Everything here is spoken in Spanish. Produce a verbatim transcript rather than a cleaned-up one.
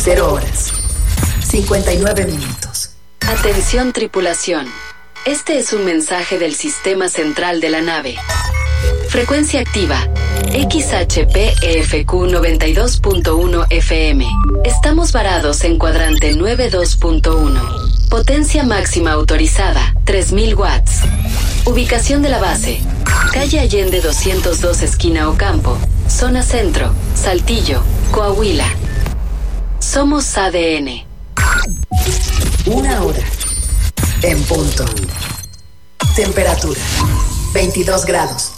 cero horas, cincuenta y nueve minutos. Atención tripulación. Este es un mensaje del sistema central de la nave. Frecuencia activa. X H P E F Q noventa y dos punto uno F M. Estamos varados en cuadrante noventa y dos punto uno. Potencia máxima autorizada, tres mil watts. Ubicación de la base. Calle Allende doscientos dos, esquina Ocampo. Zona Centro, Saltillo, Coahuila. Somos A D N. Una hora. En punto. Temperatura, veintidós grados.